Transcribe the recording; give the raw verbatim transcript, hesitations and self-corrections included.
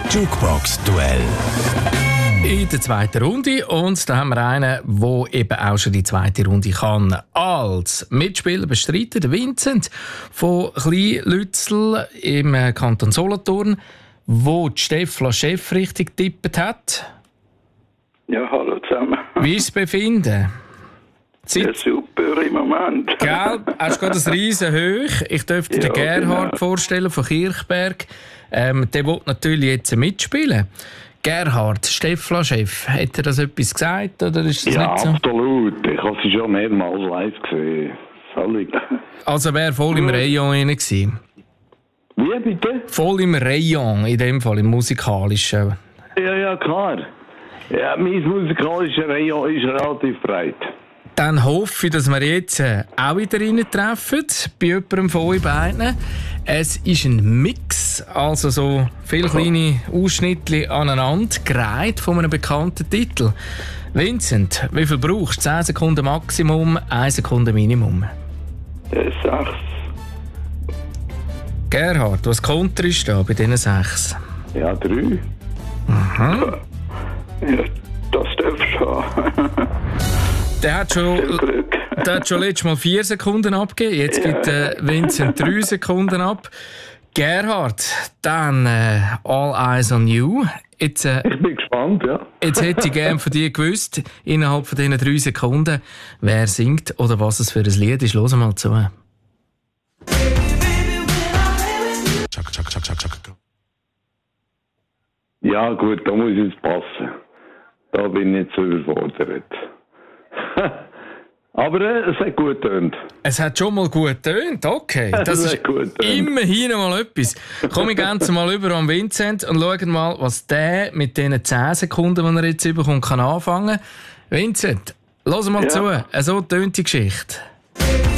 Jukebox-Duell. In der zweiten Runde. Und da haben wir einen, der eben auch schon die zweite Runde kann. Als Mitspieler bestreiten, der Vincent von Kleinlützel im Kanton Solothurn, wo die Stefla Chef richtig getippt hat. Ja, hallo zusammen. Wie ist das Befinden? Ja, super im Moment. Gell? Hast du gerade ein riesen Hoch. Ich dürfte Ja, den Gerhard genau. vorstellen von Kirchberg. Ähm, der will natürlich jetzt mitspielen. Gerhard, Stefla-Chef, hat er das etwas gesagt oder ist das Ja, nicht so? absolut. Ich habe sie schon mehrmals live gesehen. Völlig. Also wäre voll im Rayon drin gewesen. Wie bitte? Voll im Rayon, in dem Fall, im musikalischen. Ja, ja, klar. Ja, mein musikalischer Rayon ist relativ breit. Dann hoffe ich, dass wir jetzt äh, auch wieder treffen bei jemandem von euch beiden. Es ist ein Mix, also so viele kleine Ausschnitte aneinander gereiht von einem bekannten Titel. Vincent, wie viel brauchst du? zehn Sekunden Maximum, eine Sekunde Minimum. Äh, sechs. Gerhard, was Konter ist da bei diesen sechs? Ja, drei. Mhm. Ja, das darfst du haben. Der hat schon, Viel Glück. der hat schon letztes Mal vier Sekunden abgegeben. Jetzt Ja. gibt äh, Vincent drei Sekunden ab. Gerhard, dann äh, All Eyes on You. Jetzt, äh, Ich bin gespannt, ja. jetzt hätte ich gerne von dir gewusst, innerhalb von diesen drei Sekunden, wer singt oder was es für ein Lied ist. Hören wir mal zu. Ja, gut, da muss ich jetzt passen. Da bin ich nicht so überfordert. Aber äh, es hat gut getönt. Es hat schon mal gut getönt, okay. Das Es ist hat gut getönt. immerhin mal etwas. Komm ich gerne mal über an Vincent und schau mal, was der mit diesen zehn Sekunden, die er jetzt bekommt, kann anfangen. Vincent, lass mal Ja. zu. So tönt die Geschichte.